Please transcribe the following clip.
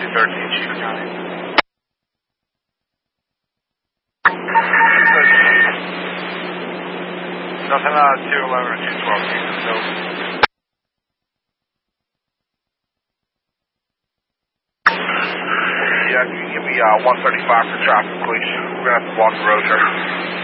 213, Chief County. Nothing on 211 or 212, no. Yeah, can you give me 135 for traffic, please? We're going to have to block the road here.